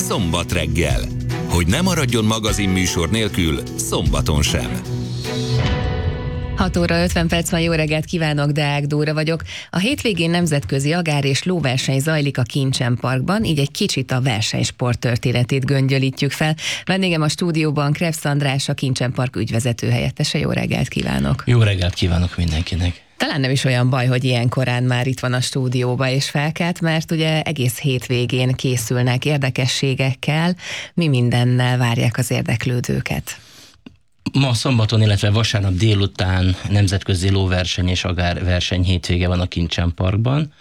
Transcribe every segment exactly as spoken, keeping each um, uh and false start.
Szombat reggel. Hogy ne maradjon magazinműsor nélkül szombaton sem. hat óra ötven perc van, jó reggelt kívánok, Deák Dóra vagyok. A hétvégén nemzetközi agár és lóverseny zajlik a Kincsen Parkban, így egy kicsit a versenysport történetét göngyölítjük fel. Vendégem a stúdióban Krebs András, a Kincsen Park ügyvezető helyettese. Jó reggelt kívánok! Jó reggelt kívánok mindenkinek! Talán nem is olyan baj, hogy ilyen korán már itt van a stúdióba és felkelt, mert ugye egész hétvégén készülnek érdekességekkel. Mi mindennel várják az érdeklődőket? Ma szombaton, illetve vasárnap délután nemzetközi lóverseny és agárverseny hétvége van a Kincsen Parkban.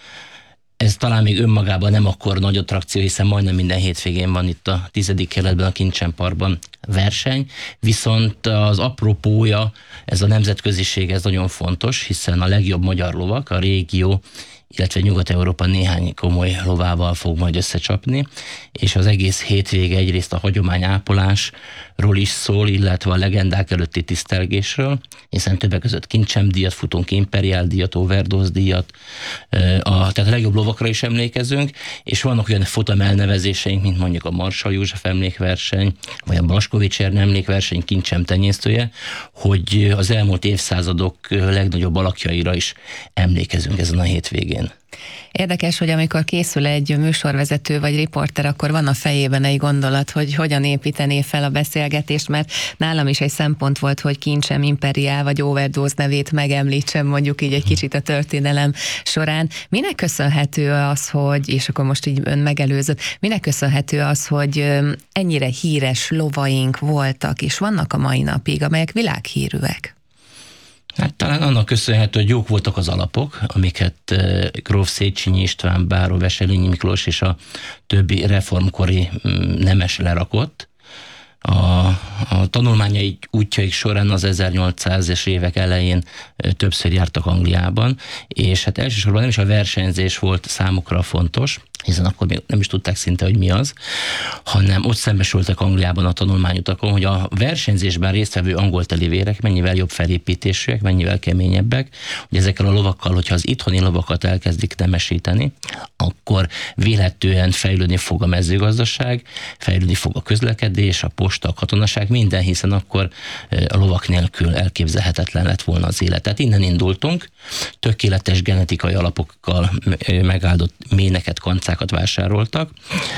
Ez talán még önmagában nem akkor nagy attrakció, hiszen majdnem minden hétvégén van itt a tizedik kerületben a Kincsen Parkban verseny, viszont az apropója, ez a nemzetköziség, ez nagyon fontos, hiszen a legjobb magyar lovak, a régió, illetve Nyugat-Európa néhány komoly lovával fog majd összecsapni, és az egész hétvége egyrészt a hagyományápolásról is szól, illetve a legendák előtti tisztelgésről, hiszen többek között Kincsen-díjat futunk, Imperial díjat, Overdose díjat, a, tehát a legjobb lovakra is emlékezünk, és vannak olyan futam elnevezéseink, mint mondjuk a Marshall József emlékverseny, vagy a Blaskovics Ernő emlékverseny Kincsen tenyésztője, hogy az elmúlt évszázadok legnagyobb alakjaira is emlékezünk ezen a hétvégén. Érdekes, hogy amikor készül egy műsorvezető vagy riporter, akkor van a fejében egy gondolat, hogy hogyan építené fel a beszélgetést, mert nálam is egy szempont volt, hogy Kincsen, Imperial vagy Overdose nevét megemlítsem mondjuk így egy kicsit a történelem során. Minek köszönhető az, hogy, és akkor most így ön megelőzött, minek köszönhető az, hogy ennyire híres lovaink voltak, és vannak a mai napig, amelyek világhírűek? Hát talán annak köszönhető, hogy jók voltak az alapok, amiket uh, gróf Széchenyi István, Báró, Veselényi Miklós és a többi reformkori um, nemes lerakott. A, a tanulmányai útjaik során az ezernyolcszázas évek elején uh, többször jártak Angliában, és hát elsősorban nem is a versenyzés volt számukra fontos, hiszen akkor még nem is tudták szinte, hogy mi az, hanem ott szembesültek Angliában a tanulmányutakon, hogy a versenyzésben résztvevő angolteli vérek mennyivel jobb felépítésűek, mennyivel keményebbek, hogy ezekkel a lovakkal, hogyha az itthoni lovakat elkezdik nemesíteni, akkor véletlenül fejlődni fog a mezőgazdaság, fejlődni fog a közlekedés, a posta, a katonaság, minden, hiszen akkor a lovak nélkül elképzelhetetlen lett volna az élet. Tehát innen indultunk, tökéletes genetikai alapokkal megáldott méneket, kancákat vásároltak.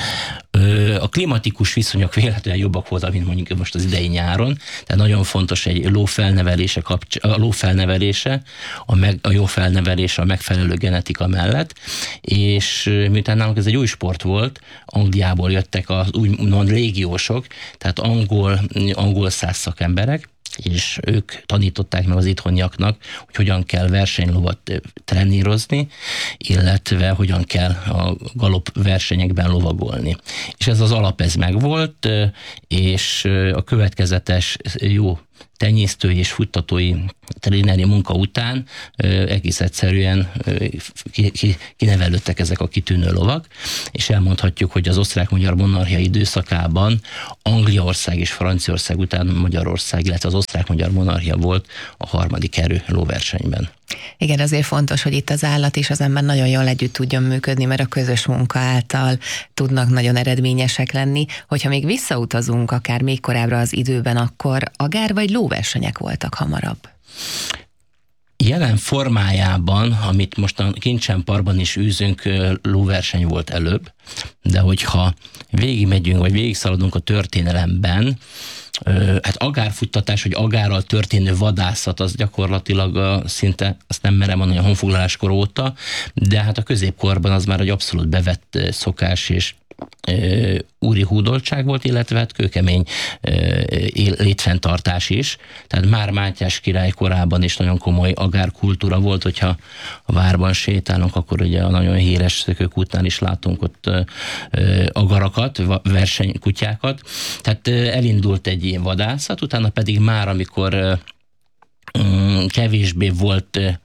A klimatikus viszonyok véletlenül jobbak voltak, mint mondjuk most az idei nyáron, tehát nagyon fontos egy ló felnevelése, kapcs- a ló felnevelése, a, meg, a jó felnevelése a megfelelő genetika mellett, és miután nálunk ez egy új sport volt, Angliából jöttek az úgymond légiósok, tehát angol, angol száz szakemberek, és ők tanították meg az itthoniaknak, hogy hogyan kell versenylovat trenírozni, illetve hogyan kell a galop versenyekben lovagolni. És ez az alap, ez megvolt, és a következetes jó tenyésztői és futtatói tréneri munka után egész egyszerűen kinevelődtek ezek a kitűnő lovak, és elmondhatjuk, hogy az osztrák-magyar monarchia időszakában Angliaország és Franciaország után Magyarország, illetve az osztrák-magyar monarchia volt a harmadik erő lóversenyben. Igen, azért fontos, hogy itt az állat és az ember nagyon jól együtt tudjon működni, mert a közös munka által tudnak nagyon eredményesek lenni. Hogyha még visszautazunk akár még korábbra az időben, akkor agár vagy lóversenyek voltak hamarabb? Jelen formájában, amit most a Kincsen Parkban is űzünk, lóverseny volt előbb, de hogyha végigmegyünk, vagy végigszaladunk a történelemben, hát agárfuttatás, vagy agárral történő vadászat, az gyakorlatilag szinte, azt nem merem mondani a honfoglaláskor óta, de hát a középkorban az már egy abszolút bevett szokás és úri hódoltság volt, illetve hát kőkemény létfenntartás is. Tehát már Mátyás király korában is nagyon komoly agárkultúra volt, hogyha a várban sétálunk, akkor ugye a nagyon híres Szökőkútnál is látunk ott agarakat, versenykutyákat. Tehát elindult egy ilyen vadászat, utána pedig már, amikor kevésbé volt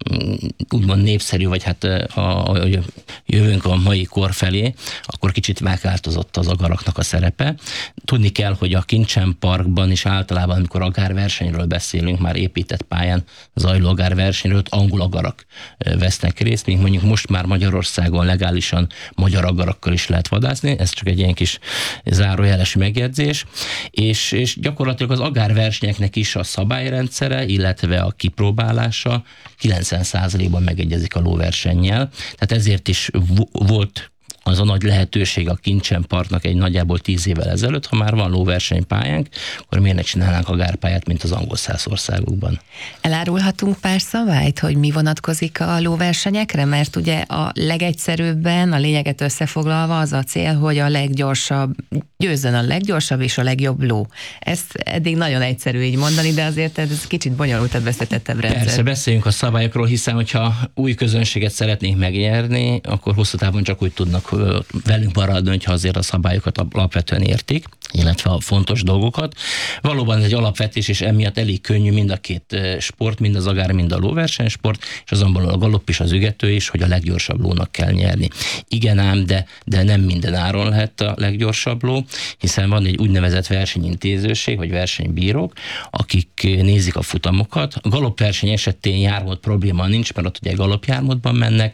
úgymond népszerű, vagy hát a, a, a jövőnk a mai kor felé, akkor kicsit megváltozott az agaraknak a szerepe. Tudni kell, hogy a Kincsen Parkban is általában, amikor agárversenyről beszélünk, már épített pályán zajló agárversenyről, angol agarak vesznek részt, míg mondjuk most már Magyarországon legálisan magyar agarakkal is lehet vadászni, ez csak egy ilyen kis zárójeles megjegyzés, és, és gyakorlatilag az agárversenyeknek is a szabályrendszere, illetve a kipróbálása kilencven százalékban megegyezik a lóversennyel, tehát ezért is volt az a nagy lehetőség a Kincsen Parknak egy nagyjából tíz évvel ezelőtt, ha már van lóversenypályánk, akkor miért ne csinálnánk agárpályát, mint az angol száz országokban. Elárulhatunk pár szabályt, hogy mi vonatkozik a lóversenyekre? Mert ugye a legegyszerűbben, a lényeget összefoglalva az a cél, hogy a leggyorsabb, győzzön a leggyorsabb és a legjobb ló. Ezt eddig nagyon egyszerű így mondani, de azért ez kicsit bonyolultabb, összetettebb rendszer. Persze, beszéljünk a szabályokról, hiszen hogyha új közönséget szeretnénk megnyerni, akkor hosszú távon csak úgy tudnak velünk maradni, hogyha azért a szabályokat alapvetően értik, illetve a fontos dolgokat. Valóban ez egy alapvetés, és emiatt elég könnyű mind a két sport, mind az agár, mind a lóversenysport, és azonban a galopp is, az ügető is, hogy a leggyorsabb lónak kell nyerni. Igen ám, de, de nem minden áron lehet a leggyorsabb ló, hiszen van egy úgynevezett versenyintézőség, vagy versenybírók, akik nézik a futamokat. A galoppverseny esetén jármód probléma nincs, mert ott ugye galoppjármódban mennek,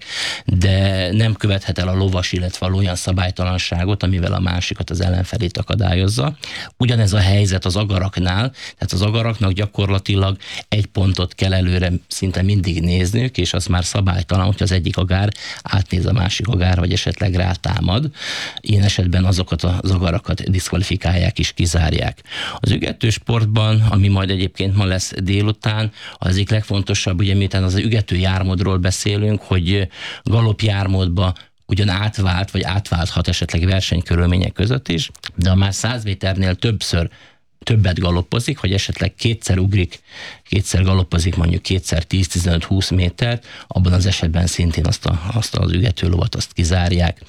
de nem követhet el a lovas, illetve a ló olyan szabálytalanságot, amivel a másikat, az ellenfelét akadályozza. Ugyanez a helyzet az agaraknál, tehát az agaraknak gyakorlatilag egy pontot kell előre szinte mindig nézniük, és az már szabálytalan, hogy az egyik agár átnéz a másik agár, vagy esetleg rátámad. Ilyen esetben azokat az agarakat diszkvalifikálják és kizárják. Az ügető sportban, ami majd egyébként ma lesz délután, az egyik legfontosabb, ugye miután az ügető jármódról beszélünk, hogy galoppjármódba ugyan átvált, vagy átválthat esetleg versenykörülmények között is, de ha már száz méternél többször többet galoppozik, vagy esetleg kétszer ugrik, kétszer galoppozik mondjuk kétszer tíz, tizenöt, húsz métert, abban az esetben szintén azt, a, azt az ügető lovat azt kizárják.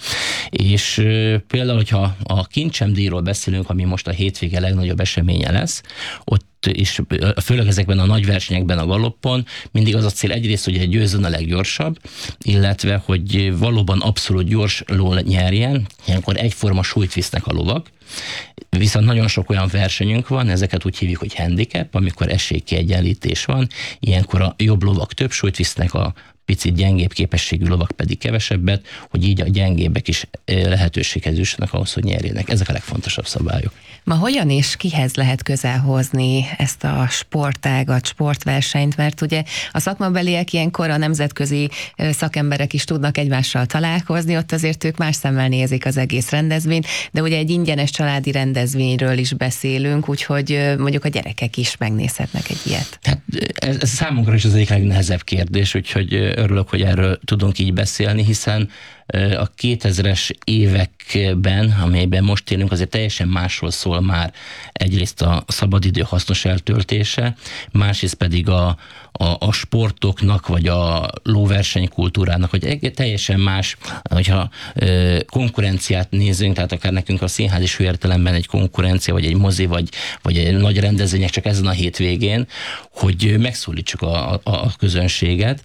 És e, például, hogyha a Kincsemdíjról beszélünk, ami most a hétvége legnagyobb eseménye lesz, ott és főleg ezekben a nagy versenyekben a galoppon mindig az a cél egyrészt, hogy győzzön a leggyorsabb, illetve, hogy valóban abszolút gyors ló nyerjen, ilyenkor egyforma súlyt visznek a lovak, viszont nagyon sok olyan versenyünk van, ezeket úgy hívjuk, hogy handicap, amikor esélykiegyenlítés van, ilyenkor a jobb lovak több súlyt visznek, a picit gyengébb képességű lovak pedig kevesebbet, hogy így a gyengébbek is lehetőséghez jussanak ahhoz, hogy nyerjenek. Ezek a legfontosabb szabályok. Ma hogyan és kihez lehet közel hozni ezt a sportágat, sportversenyt, mert ugye a szakmabeliek ilyenkor, a nemzetközi szakemberek is tudnak egymással találkozni, ott azért ők más szemmel nézik az egész rendezvényt, de ugye egy ingyenes családi rendezvényről is beszélünk, úgyhogy mondjuk a gyerekek is megnézhetnek egy ilyet. Hát ez, ez számunkra is az egyik legnehezebb kérdés, úgyhogy örülök, hogy erről tudunk így beszélni, hiszen a kétezres években, amelyben most élünk, azért teljesen másról szól már egyrészt a szabadidő hasznos eltöltése, másrészt pedig a, a, a sportoknak, vagy a lóversenykultúrának, hogy teljesen más, hogyha konkurenciát nézünk, tehát akár nekünk a színház is értelemben egy konkurencia, vagy egy mozi, vagy, vagy egy nagy rendezvények csak ezen a hétvégén, hogy megszólítsuk a, a, a közönséget.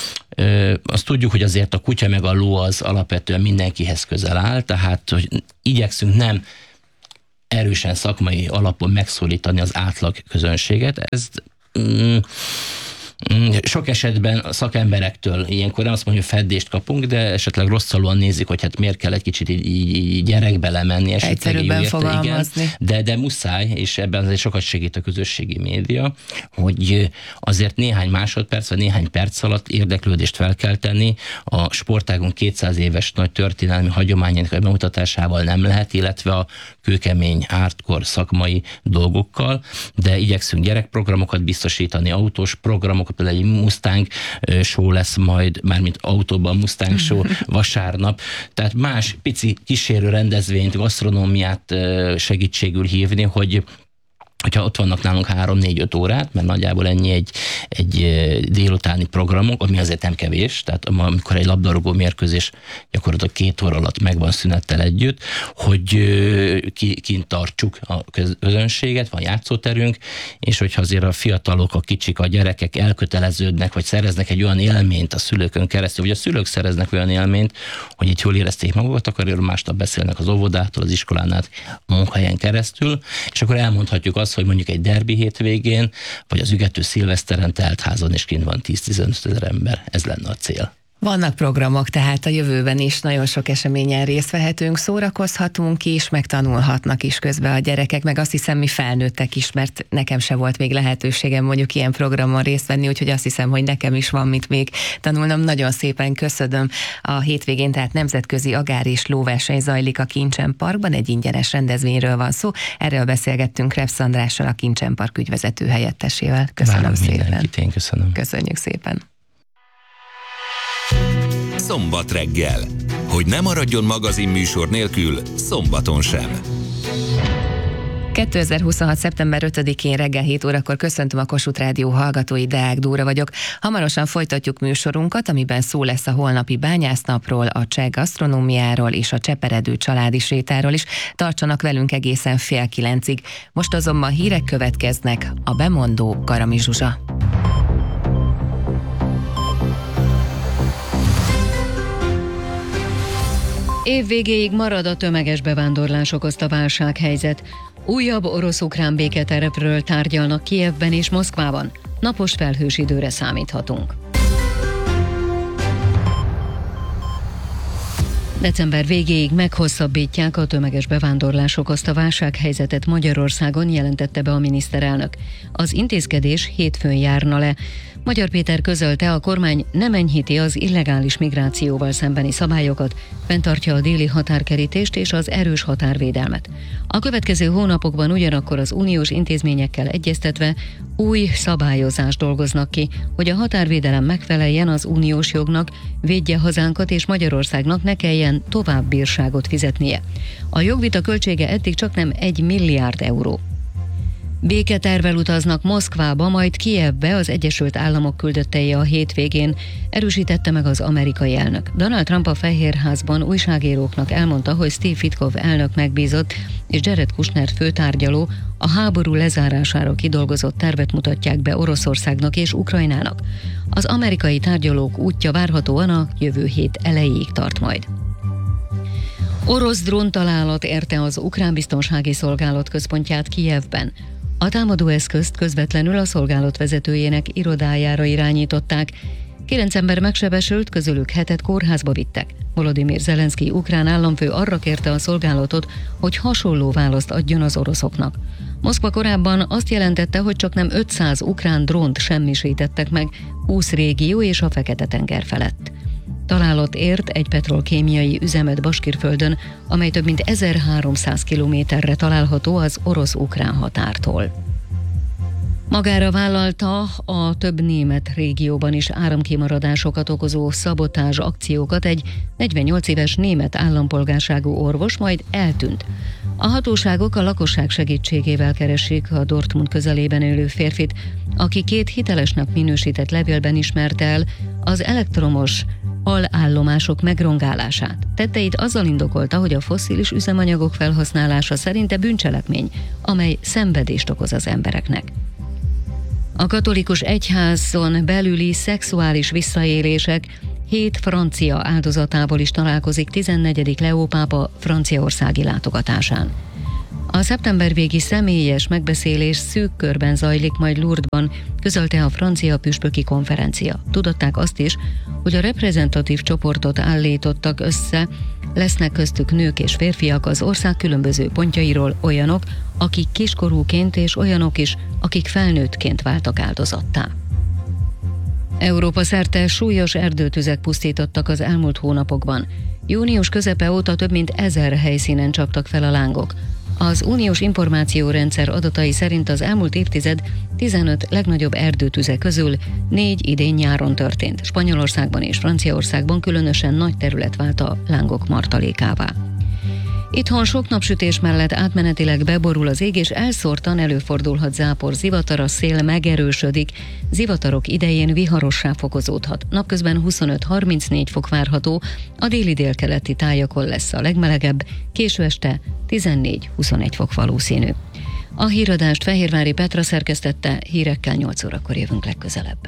Ö, azt tudjuk, hogy azért a kutya meg a ló az alapvetően mindenkihez közel áll, tehát hogy igyekszünk nem erősen szakmai alapon megszólítani az átlag közönséget. Ez mm, sok esetben a szakemberektől ilyenkor nem azt mondja, hogy feddést kapunk, de esetleg rosszalúan nézik, hogy hát miért kell egy kicsit így, így, így gyerekbe lemenni. Egyszerűbben fogalmazni. Igen, de, de muszáj, és ebben azért sokat segít a közösségi média, hogy azért néhány másodperc, vagy néhány perc alatt érdeklődést fel kell tenni. A sportágunk kétszáz éves nagy történelmi hagyományának bemutatásával nem lehet, illetve a kőkemény, hardcore szakmai dolgokkal, de igyekszünk gyerekprogramokat biztosítani, autós programokat, például egy Mustang show lesz majd, mármint autóban Mustang show vasárnap, tehát más pici kísérő rendezvényt, gasztronómiát segítségül hívni, hogy hogyha ott vannak nálunk három, négy, öt órát, mert nagyjából ennyi egy, egy délutáni programunk, ami azért nem kevés, tehát amikor egy labdarúgó mérkőzés gyakorlatilag két óra alatt megvan szünettel együtt, hogy kint tartsuk a közönséget, van játszóterünk, és hogyha azért a fiatalok, a kicsik, a gyerekek elköteleződnek, vagy szereznek egy olyan élményt a szülőkön keresztül, vagy a szülők szereznek olyan élményt, hogy itt jól érezték magukat, akkor erről másnap beszélnek az óvodától, az iskolánál, a munkahelyen keresztül, és akkor elmondhatjuk azt, hogy mondjuk egy derbi hétvégén, vagy az ügető szilveszteren telt házon és kint van tíz-tizenöt ezer ember. Ez lenne a cél. Vannak programok, tehát a jövőben is nagyon sok eseményen részt vehetünk, szórakozhatunk is, meg tanulhatnak is közben a gyerekek, meg azt hiszem mi felnőttek is, mert nekem se volt még lehetőségem mondjuk ilyen programon részt venni, úgyhogy azt hiszem, hogy nekem is van mit még tanulnom. Nagyon szépen köszönöm. A hétvégén tehát nemzetközi agár és lóverseny zajlik a Kincsen Parkban, egy ingyenes rendezvényről van szó. Erről beszélgettünk Repsz Andrással, a Kincsen Park ügyvezető helyettesével. Köszönöm Várom szépen. Én köszönöm. Köszönjük szépen. Szombat reggel. Hogy ne maradjon magazinműsor nélkül szombaton sem. kétezer-huszonhat. szeptember ötödikén reggel hét órakor köszöntöm a Kossuth Rádió hallgatói, Deák Dóra vagyok. Hamarosan folytatjuk műsorunkat, amiben szó lesz a holnapi bányásznapról, a cseh gasztronómiáról és a cseperedő családi sétáról is. Tartsanak velünk egészen fél kilencig. Most azonban hírek következnek, a bemondó Garami Zsuzsa. Év végéig marad a tömeges bevándorlás okozta válsághelyzet. Újabb orosz-ukrán béketervről tárgyalnak Kijevben és Moszkvában. Napos felhős időre számíthatunk. December végéig meghosszabbítják a tömeges bevándorlás okozta válsághelyzetet Magyarországon, jelentette be a miniszterelnök. Az intézkedés hétfőn járna le. Magyar Péter közölte, a kormány nem enyhíti az illegális migrációval szembeni szabályokat, fenntartja a déli határkerítést és az erős határvédelmet. A következő hónapokban ugyanakkor az uniós intézményekkel egyeztetve új szabályozást dolgoznak ki, hogy a határvédelem megfeleljen az uniós jognak, védje hazánkat és Magyarországnak ne kelljen tovább bírságot fizetnie. A jogvita költsége eddig csak nem egy milliárd euró. Béketervvel utaznak Moszkvába, majd Kijevbe, az Egyesült Államok küldöttei a hétvégén, erősítette meg az amerikai elnök. Donald Trump a Fehérházban újságíróknak elmondta, hogy Steve Witkoff elnök megbízott, és Jared Kushner főtárgyaló a háború lezárására kidolgozott tervet mutatják be Oroszországnak és Ukrajnának. Az amerikai tárgyalók útja várhatóan a jövő hét elejéig tart majd. Orosz dróntalálat érte az ukrán biztonsági szolgálat központját Kijevben. A támadó eszközt közvetlenül a szolgálat vezetőjének irodájára irányították. Kilenc ember megsebesült, közülük hetet kórházba vittek. Volodymyr Zelenszkij ukrán államfő arra kérte a szolgálatot, hogy hasonló választ adjon az oroszoknak. Moszkva korábban azt jelentette, hogy csak nem ötszáz ukrán drónt semmisítettek meg húsz régió és a Fekete-tenger felett. Találat ért egy petrolkémiai üzemet Baskirföldön, amely több mint ezerháromszáz kilométerre található az orosz-ukrán határtól. Magára vállalta a több német régióban is áramkimaradásokat okozó szabotázs akciókat egy negyvennyolc éves német állampolgárságú orvos, majd eltűnt. A hatóságok a lakosság segítségével keresik a Dortmund közelében élő férfit, aki két hitelesnek minősített levélben ismerte el az elektromos alállomások megrongálását. Tetteit azzal indokolta, hogy a fosszilis üzemanyagok felhasználása szerinte bűncselekmény, amely szenvedést okoz az embereknek. A katolikus egyházon belüli szexuális visszaélések hét francia áldozatával is találkozik tizennegyedik Leó pápa franciaországi látogatásán. A szeptember végi személyes megbeszélés szűk körben zajlik majd Lourdesban, közölte a francia püspöki konferencia. Tudották azt is, hogy a reprezentatív csoportot állítottak össze, lesznek köztük nők és férfiak az ország különböző pontjairól, olyanok, akik kiskorúként és olyanok is, akik felnőttként váltak áldozattá. Európa szerte súlyos erdőtüzek pusztítottak az elmúlt hónapokban. Június közepe óta több mint ezer helyszínen csaptak fel a lángok. Az uniós információrendszer adatai szerint az elmúlt évtized tizenöt legnagyobb erdőtüze közül négy idén nyáron történt. Spanyolországban és Franciaországban különösen nagy terület vált a lángok martalékává. Itthon sok napsütés mellett átmenetileg beborul az ég, és elszórtan előfordulhat zápor, zivatar, a szél megerősödik. Zivatarok idején viharossá fokozódhat. Napközben huszonöt-harmincnégy fok várható, a déli délkeleti tájakon lesz a legmelegebb, késő este tizennégy-huszonegy fok valószínű. A híradást Fehérvári Petra szerkesztette, hírekkel nyolc órakor jövünk legközelebb.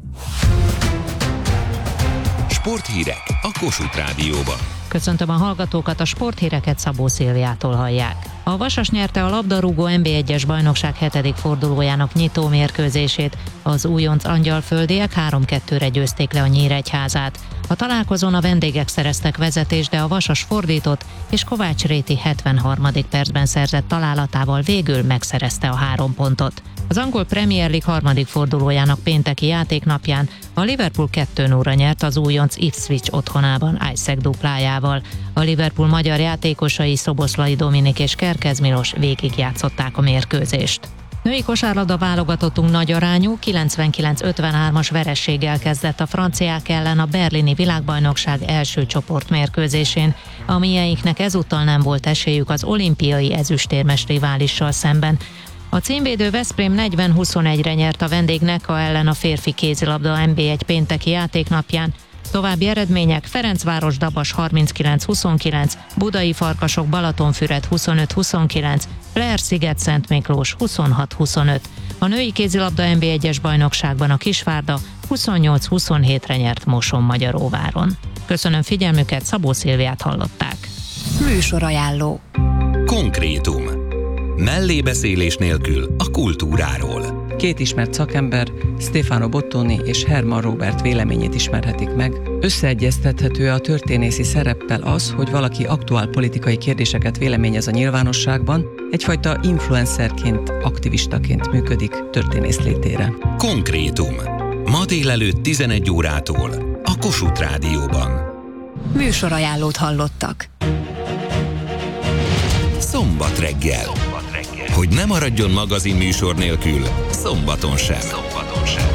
Sporthírek a Kossuth Rádióban. Köszöntöm a hallgatókat, a sporthíreket Szabó Szilviától hallják. A Vasas nyerte a labdarúgó en bé egyes bajnokság hetedik fordulójának nyitó mérkőzését. Az újonc angyalföldiek három kettőre győzték le a Nyíregyházát. A találkozón a vendégek szereztek vezetést, de a Vasas fordított, és Kovács Réti hetvenharmadik percben szerzett találatával végül megszerezte a három pontot. Az angol Premier League harmadik fordulójának pénteki játéknapján a Liverpool kettő nullra nyert az újonc Ipswich otthonában Isaac duplájával. A Liverpool magyar játékosai Szoboszlai Dominik és Kerkez Milos végigjátszották a mérkőzést. Női kosárlabda válogatottunk nagy arányú kilencvenkilenc ötvenhármas vereséggel kezdett a franciák ellen a berlini világbajnokság első csoportmérkőzésén, amilyeiknek ezúttal nem volt esélyük az olimpiai ezüstérmes riválissal szemben. A címvédő Veszprém negyven-huszonegyre nyert a vendégneka ellen a férfi kézilabda en bé egy pénteki játéknapján. További eredmények: Ferencváros-Dabas harminckilenc-huszonkilenc, Budai Farkasok Balatonfüred huszonöt-huszonkilenc, Leer-Sziget-Szent Miklós huszonhat-huszonöt. A női kézilabda en bé egyes bajnokságban a Kisvárda huszonnyolc-huszonhétre nyert Mosonmagyaróváron. Köszönöm figyelmüket, Szabó Szilviát hallották. Műsorajánló. Konkrétum. Mellébeszélés nélkül a kultúráról. Két ismert szakember, Stefano Bottoni és Herman Robert véleményét ismerhetik meg. Összeegyeztethető a történészi szereppel az, hogy valaki aktuál politikai kérdéseket véleményez a nyilvánosságban, egyfajta influencerként, aktivistaként működik történész létére. Konkrétum. Ma délelőtt tizenegy órától a Kossuth Rádióban. Műsorajánlót hallottak. Szombat reggel. Hogy ne maradjon magazin műsor nélkül, szombaton sem. Szombaton sem.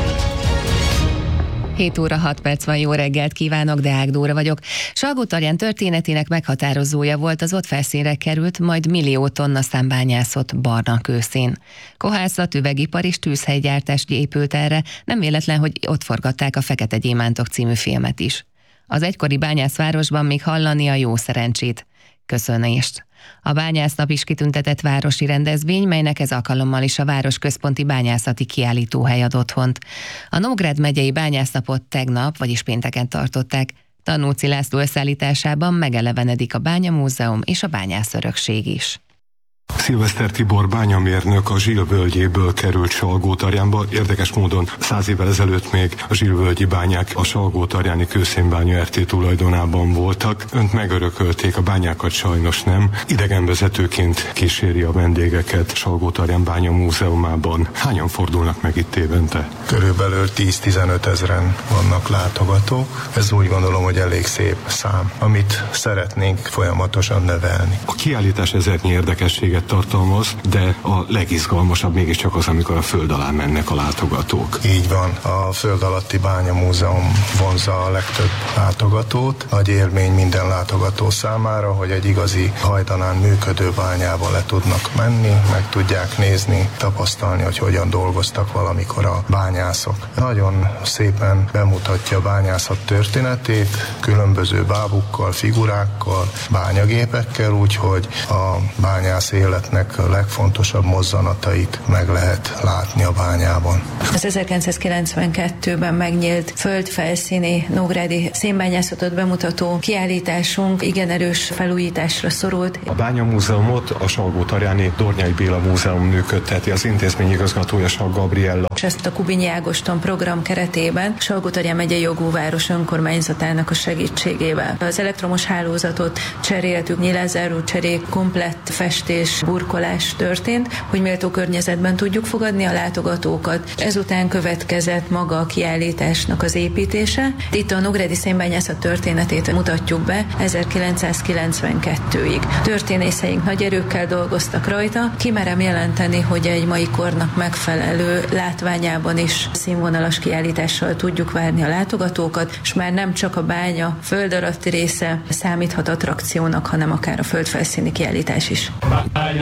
hét óra hat perc van, jó reggelt kívánok, Deák Dóra vagyok. Salgótarján történetének meghatározója volt az ott felszínre került, majd millió tonna számbányászott barna kőszén. Kohászat, üvegipar és tűzhelygyártás épült erre, nem véletlen, hogy ott forgatták a Fekete Gyémántok című filmet is. Az egykori bányászvárosban még hallani a jó szerencsét. Köszönést. A bányásznap is kitüntetett városi rendezvény, melynek ez alkalommal is a város központi bányászati kiállítóhely ad otthont. A Nógrád megyei bányásznapot tegnap, vagyis pénteken tartották. Tanóci László összeállításában megelevenedik a Bányamúzeum és a bányászörökség is. Szilveszter Tibor bányamérnök a Zsilvölgyéből került Salgótarjánba. Érdekes módon száz évvel ezelőtt még a zsilvölgyi bányák a salgótarjáni kőszénbánya er té tulajdonában voltak. Önt megörökölték, a bányákat sajnos nem. Idegenvezetőként kíséri a vendégeket Salgótarján bányamúzeumában. Hányan fordulnak meg itt évente? Körülbelül tíz-tizenöt ezren vannak látogatók. Ez úgy gondolom, hogy elég szép szám, amit szeretnénk folyamatosan növelni. A kiállítás ezernyi érdekességet tartalmaz, de a legizgalmasabb mégiscsak az, amikor a föld alá mennek a látogatók. Így van, a Föld alatti bányamúzeum vonzza a legtöbb látogatót. Nagy élmény minden látogató számára, hogy egy igazi hajdanán működő bányába le tudnak menni, meg tudják nézni, tapasztalni, hogy hogyan dolgoztak valamikor a bányászok. Nagyon szépen bemutatja a bányászat történetét, különböző bábukkal, figurákkal, bányagépekkel, úgyhogy a bányász életnek a legfontosabb mozzanatait meg lehet látni a bányában. Az ezerkilencszázkilencvenkettőben megnyílt földfelszíni nógrádi szénbányászatot bemutató kiállításunk igen erős felújításra szorult. A bányamúzeumot a Salgótarjáni Dornyai Béla Múzeum működteti, az intézmény igazgatója Sak Gabriella. És ezt a Kubinyi Ágoston program keretében Salgótarján megyei jogú város önkormányzatának a segítségével. Az elektromos hálózatot cseréltük, nyilázáró cserék, komplett festés, és burkolás történt, hogy méltó környezetben tudjuk fogadni a látogatókat. Ezután következett maga a kiállításnak az építése. Itt a nógrádi szénbányászat történetét mutatjuk be ezerkilencszázkilencvenkettőig. Történészeink nagy erőkkel dolgoztak rajta. Kimerem jelenteni, hogy egy mai kornak megfelelő látványában is színvonalas kiállítással tudjuk várni a látogatókat, és már nem csak a bánya föld alatti része számíthat attrakciónak, hanem akár a földfelszíni kiállítás is.